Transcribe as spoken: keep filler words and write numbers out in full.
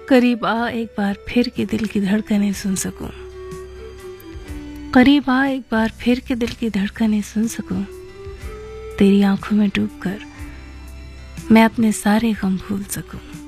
करीब आ एक बार फिर के दिल की धड़कनें सुन सकूं, करीब आ एक बार फिर के दिल की धड़कनें सुन सकूं। तेरी आंखों में डूबकर मैं अपने सारे गम भूल सकूं।